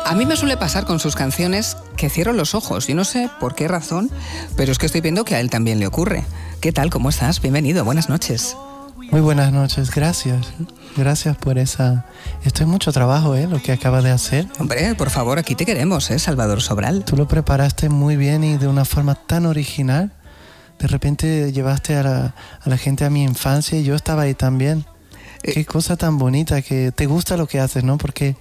A mí me suele pasar con sus canciones que cierro los ojos. Yo no sé por qué razón, pero es que estoy viendo que a él también le ocurre. ¿Qué tal? ¿Cómo estás? Bienvenido. Buenas noches. Muy buenas noches. Gracias. Gracias por esa... Esto es mucho trabajo, lo que acabas de hacer. Hombre, por favor, aquí te queremos, Salvador Sobral. Tú lo preparaste muy bien y de una forma tan original. De repente llevaste a la gente a mi infancia y yo estaba ahí también. Qué cosa tan bonita, que te gusta lo que haces, ¿no? Porque...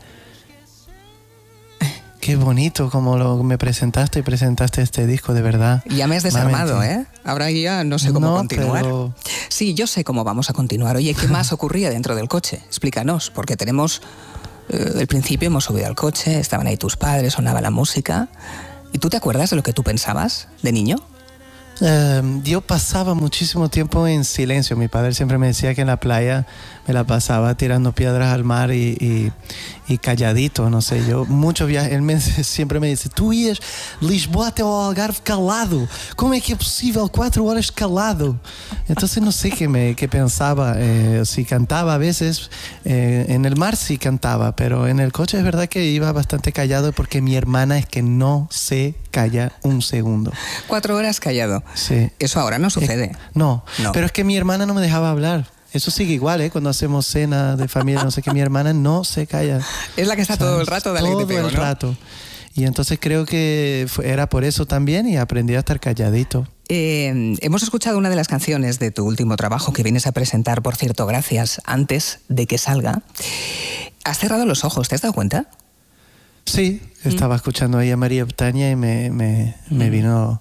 Qué bonito como me presentaste y presentaste este disco, de verdad. Ya me has desarmado, Ahora ya no sé cómo continuar. Pero... Sí, yo sé cómo vamos a continuar. Oye, ¿qué más ocurría dentro del coche? Explícanos, porque tenemos... al principio hemos subido al coche, estaban ahí tus padres, sonaba la música. ¿Y tú te acuerdas de lo que tú pensabas de niño? Yo pasaba muchísimo tiempo en silencio. Mi padre siempre me decía que en la playa me la pasaba tirando piedras al mar y calladito, no sé. Yo mucho viaje, él siempre me dice: tú ias Lisboa até ao Algarve calado, ¿cómo es que es posible 4 horas calado? Entonces no sé qué pensaba. Si cantaba a veces, en el mar sí cantaba, pero en el coche es verdad que iba bastante callado porque mi hermana es que no se calla un segundo. 4 horas callado. Sí. Eso ahora no sucede. No, pero es que mi hermana no me dejaba hablar. Eso sigue igual, cuando hacemos cena de familia, no sé qué, mi hermana no se calla. Es la que está todo el rato, dale que te pego, todo el rato. Y entonces creo que era por eso también y aprendí a estar calladito. Hemos escuchado una de las canciones de tu último trabajo que vienes a presentar, por cierto, gracias, antes de que salga. ¿Has cerrado los ojos? ¿Te has dado cuenta? Sí, estaba escuchando ahí a María Betania y me vino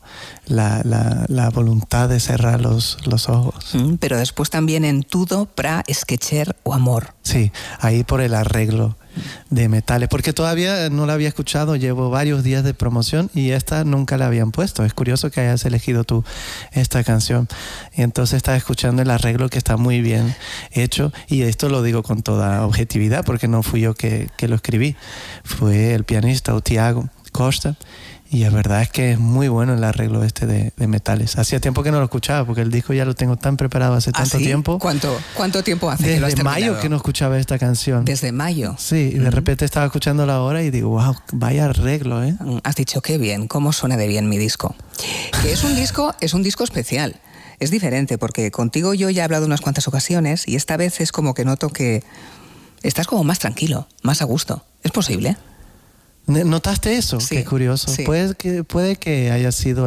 la voluntad de cerrar los ojos. Pero después también en Tudo pra esquecer o amor. Sí, ahí por el arreglo de metales, porque todavía no la había escuchado, llevo varios días de promoción y esta nunca la habían puesto. Es curioso que hayas elegido tú esta canción. Y entonces estaba escuchando el arreglo, que está muy bien hecho, y esto lo digo con toda objetividad porque no fui yo que lo escribí, fue el pianista Tiago Costa, y la verdad es que es muy bueno el arreglo este de metales. Hacía tiempo que no lo escuchaba porque el disco ya lo tengo tan preparado hace tanto tiempo. ¿Cuánto tiempo hace que lo has Desde terminado? mayo que no escuchaba esta canción. ¿Desde mayo? Sí, y de repente estaba escuchándola ahora y digo, wow, vaya arreglo, Has dicho, qué bien, cómo suena de bien mi disco. Que es un disco especial. Es diferente porque contigo yo ya he hablado unas cuantas ocasiones y esta vez es como que noto que estás como más tranquilo, más a gusto. ¿Es posible? ¿Notaste eso? Sí, qué curioso. Sí. Puede que haya sido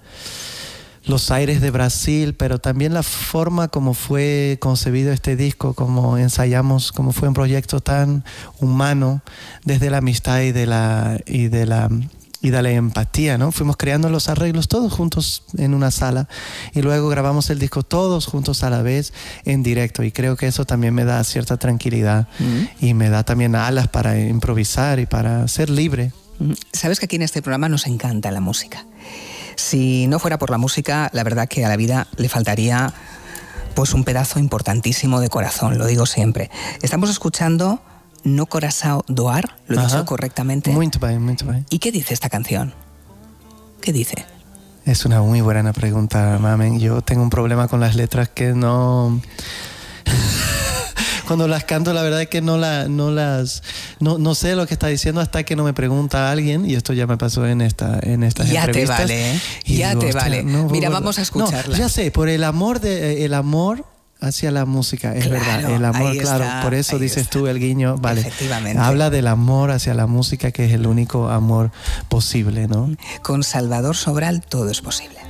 los aires de Brasil, pero también la forma como fue concebido este disco, como ensayamos, como fue un proyecto tan humano, desde la amistad y de la empatía, ¿no? Fuimos creando los arreglos todos juntos en una sala y luego grabamos el disco todos juntos a la vez en directo, y creo que eso también me da cierta tranquilidad y me da también alas para improvisar y para ser libre. Sabes que aquí en este programa nos encanta la música. Si no fuera por la música, la verdad que a la vida le faltaría pues un pedazo importantísimo de corazón, lo digo siempre. Estamos escuchando No Coração Doar, ¿lo he dicho correctamente? Muy bien, muy bien. ¿Y qué dice esta canción? ¿Qué dice? Es una muy buena pregunta, mamen. Yo tengo un problema con las letras que no... Cuando las canto, la verdad es que no sé lo que está diciendo hasta que no me pregunta alguien, y esto ya me pasó en estas entrevistas. Ya te vale, ya te vale. Mira, vamos a escucharla. No, ya sé, por el amor hacia la música, es verdad, el amor, claro, está, por eso dices tú el guiño, vale. Efectivamente. Habla del amor hacia la música, que es el único amor posible, ¿no? Con Salvador Sobral todo es posible.